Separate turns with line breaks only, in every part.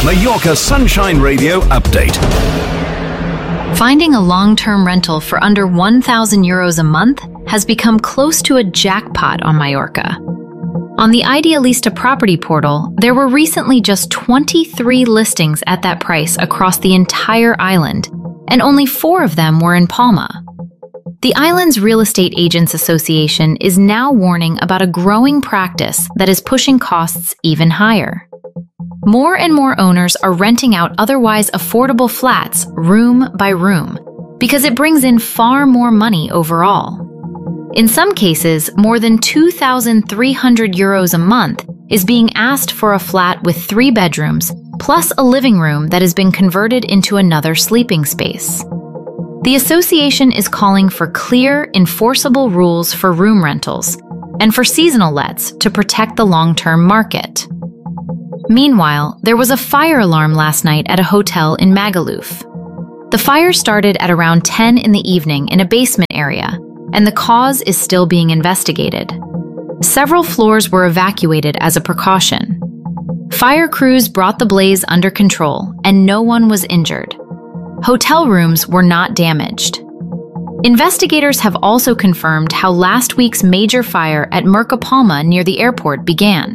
Mallorca Sunshine Radio update.
Finding a long-term rental for under 1,000 euros a month has become close to a jackpot on Mallorca. On the Idealista property portal, there were recently just 23 listings at that price across the entire island, and only 4 of them were in Palma. The island's Real Estate Agents Association is now warning about a growing practice that is pushing costs even higher. More and more owners are renting out otherwise affordable flats room by room because it brings in far more money overall. In some cases, more than 2,300 euros a month is being asked for a flat with 3 bedrooms, plus a living room that has been converted into another sleeping space. The association is calling for clear, enforceable rules for room rentals and for seasonal lets to protect the long-term market. Meanwhile, there was a fire alarm last night at a hotel in Magaluf. The fire started at around 10 in the evening in a basement area, and the cause is still being investigated. Several floors were evacuated as a precaution. Fire crews brought the blaze under control, and no one was injured. Hotel rooms were not damaged. Investigators have also confirmed how last week's major fire at Mercapalma near the airport began.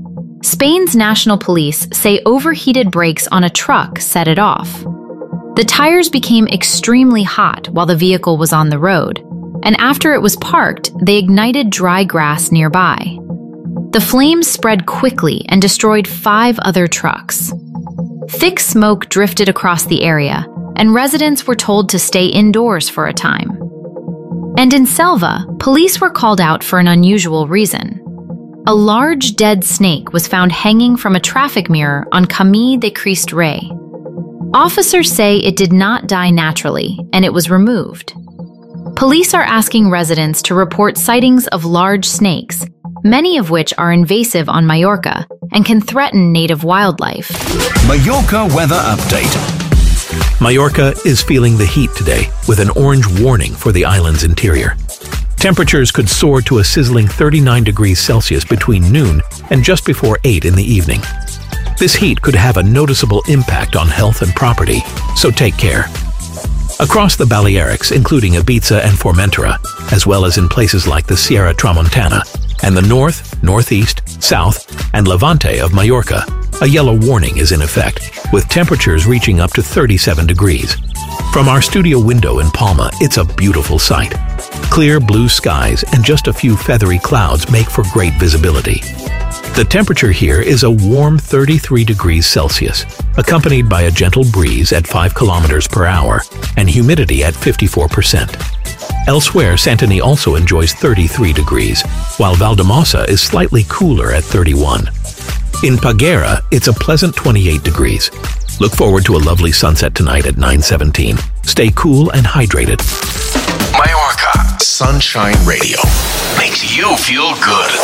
Spain's national police say overheated brakes on a truck set it off. The tires became extremely hot while the vehicle was on the road, and after it was parked, they ignited dry grass nearby. The flames spread quickly and destroyed 5 other trucks. Thick smoke drifted across the area, and residents were told to stay indoors for a time. And in Selva, police were called out for an unusual reason. A large dead snake was found hanging from a traffic mirror on Camí de Crist Rei. Officers say it did not die naturally, and it was removed. Police are asking residents to report sightings of large snakes, many of which are invasive on Mallorca and can threaten native wildlife.
Mallorca weather update.
Mallorca is feeling the heat today, with an orange warning for the island's interior. Temperatures could soar to a sizzling 39 degrees Celsius between noon and just before 8 in the evening. This heat could have a noticeable impact on health and property, so take care. Across the Balearics, including Ibiza and Formentera, as well as in places like the Sierra Tramontana and the north, northeast, south, and Levante of Mallorca, a yellow warning is in effect, with temperatures reaching up to 37 degrees. From our studio window in Palma, it's a beautiful sight. Clear blue skies and just a few feathery clouds make for great visibility. The temperature here is a warm 33 degrees Celsius, accompanied by a gentle breeze at 5 kilometers per hour and humidity at 54%. Elsewhere, Santany also enjoys 33 degrees, while Valldemossa is slightly cooler at 31. In Peguera, it's a pleasant 28 degrees. Look forward to a lovely sunset tonight at 9:17. Stay cool and hydrated.
Mallorca Sunshine Radio makes you feel good.